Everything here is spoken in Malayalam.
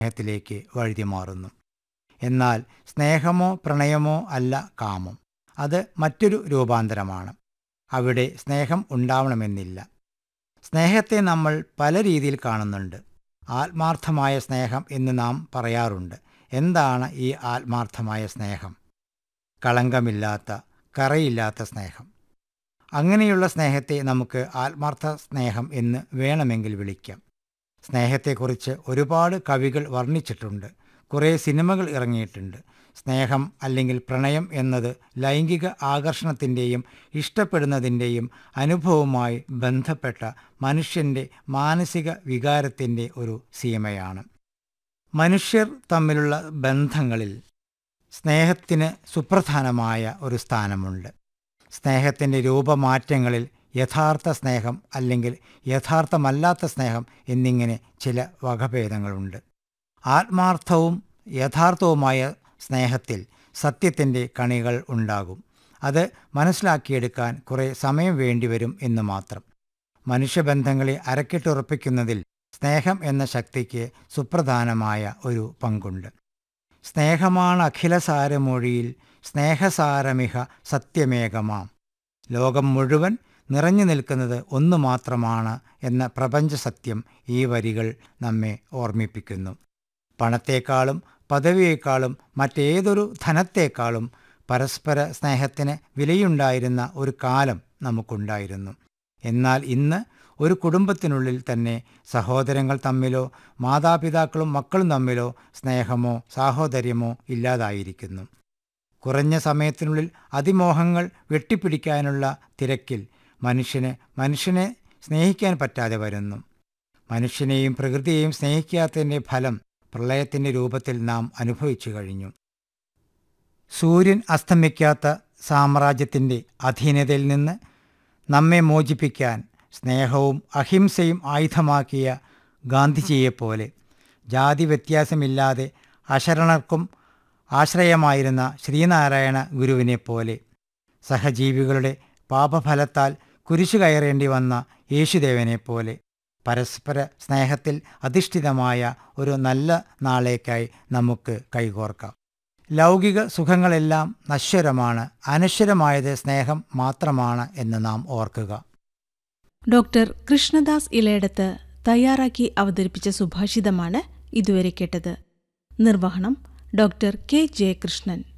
സ്നേഹത്തിലേക്ക് വഴുതിമാറുന്നു. എന്നാൽ സ്നേഹമോ പ്രണയമോ അല്ല കാമം. അത് മറ്റൊരു രൂപാന്തരമാണ്. അവിടെ സ്നേഹം ഉണ്ടാവണമെന്നില്ല. സ്നേഹത്തെ നമ്മൾ പല രീതിയിൽ കാണുന്നുണ്ട്. ആത്മാർത്ഥമായ സ്നേഹം എന്ന് നാം പറയാറുണ്ട്. എന്താണ് ഈ ആത്മാർത്ഥമായ സ്നേഹം? കളങ്കമില്ലാത്ത, കറയില്ലാത്ത സ്നേഹം. അങ്ങനെയുള്ള സ്നേഹത്തെ നമുക്ക് ആത്മാർത്ഥ സ്നേഹം എന്ന് വേണമെങ്കിൽ വിളിക്കാം. സ്നേഹത്തെക്കുറിച്ച് ഒരുപാട് കവികൾ വർണ്ണിച്ചിട്ടുണ്ട്. കുറേ സിനിമകൾ ഇറങ്ങിയിട്ടുണ്ട്. സ്നേഹം അല്ലെങ്കിൽ പ്രണയം എന്നത് ലൈംഗിക ആകർഷണത്തിൻ്റെയും ഇഷ്ടപ്പെടുന്നതിൻ്റെയും അനുഭവവുമായി ബന്ധപ്പെട്ട മനുഷ്യൻ്റെ മാനസിക വികാരത്തിൻ്റെ ഒരു സീമയാണ്. മനുഷ്യർ തമ്മിലുള്ള ബന്ധങ്ങളിൽ സ്നേഹത്തിന് സുപ്രധാനമായ ഒരു സ്ഥാനമുണ്ട്. സ്നേഹത്തിൻ്റെ രൂപമാറ്റങ്ങളിൽ യഥാർത്ഥ സ്നേഹം അല്ലെങ്കിൽ യഥാർത്ഥമല്ലാത്ത സ്നേഹം എന്നിങ്ങനെ ചില വകഭേദങ്ങളുണ്ട്. ആത്മാർത്ഥവും യഥാർത്ഥവുമായ സ്നേഹത്തിൽ സത്യത്തിൻ്റെ കണികൾ ഉണ്ടാകും. അത് മനസ്സിലാക്കിയെടുക്കാൻ കുറേ സമയം വേണ്ടിവരും എന്ന് മാത്രം. മനുഷ്യബന്ധങ്ങളെ അരക്കിട്ടുറപ്പിക്കുന്നതിൽ സ്നേഹം എന്ന ശക്തിക്ക് സുപ്രധാനമായ ഒരു പങ്കുണ്ട്. സ്നേഹമാണ് അഖിലസാരമൊഴിയിൽ സ്നേഹസാരമിഹ സത്യമേകമാം. ലോകം മുഴുവൻ നിറഞ്ഞു നിൽക്കുന്നത് ഒന്നു മാത്രമാണ് എന്ന പ്രപഞ്ച സത്യം ഈ വരികൾ നമ്മെ ഓർമ്മിപ്പിക്കുന്നു. പണത്തേക്കാളും പദവിയേക്കാളും മറ്റേതൊരു ധനത്തേക്കാളും പരസ്പര സ്നേഹത്തിന് വിലയുണ്ടായിരുന്ന ഒരു കാലം നമുക്കുണ്ടായിരുന്നു. എന്നാൽ ഇന്ന് ഒരു കുടുംബത്തിനുള്ളിൽ തന്നെ സഹോദരങ്ങൾ തമ്മിലോ മാതാപിതാക്കളും മക്കളും തമ്മിലോ സ്നേഹമോ സാഹോദര്യമോ ഇല്ലാതായിരിക്കുന്നു. കുറഞ്ഞ സമയത്തിനുള്ളിൽ അതിമോഹങ്ങൾ വെട്ടിപ്പിടിക്കാനുള്ള തിരക്കിൽ മനുഷ്യനെ സ്നേഹിക്കാൻ പറ്റാതെ വരുന്നു. മനുഷ്യനെയും പ്രകൃതിയെയും സ്നേഹിക്കാത്തതിൻ്റെ ഫലം പ്രളയത്തിൻ്റെ രൂപത്തിൽ നാം അനുഭവിച്ചു കഴിഞ്ഞു. സൂര്യൻ അസ്തമിക്കാത്ത സാമ്രാജ്യത്തിൻ്റെ അധീനതയിൽ നിന്ന് നമ്മെ മോചിപ്പിക്കാൻ സ്നേഹവും അഹിംസയും ആയുധമാക്കിയ ഗാന്ധിജിയെപ്പോലെ, ജാതി വ്യത്യാസമില്ലാതെ അശരണർക്കും ആശ്രയമായിരുന്ന ശ്രീനാരായണ ഗുരുവിനെപ്പോലെ, സഹജീവികളുടെ പാപഫലത്താൽ കുരിശു കയറേണ്ടി വന്ന യേശുദേവനെപ്പോലെ പരസ്പര സ്നേഹത്തിൽ അധിഷ്ഠിതമായ ഒരു നല്ല നാളേക്കായി നമുക്ക് കൈകോർക്കാം. ലൗകിക സുഖങ്ങളെല്ലാം നശ്വരമാണ്, അനശ്വരമായത് സ്നേഹം മാത്രമാണ് എന്ന് നാം ഓർക്കുക. ഡോക്ടർ കൃഷ്ണദാസ് ഇലയിടത്ത് തയ്യാറാക്കി അവതരിപ്പിച്ച സുഭാഷിതമാണ് ഇതുവരെ കേട്ടത്. നിർവഹണം ഡോക്ടർ കെ ജയകൃഷ്ണൻ.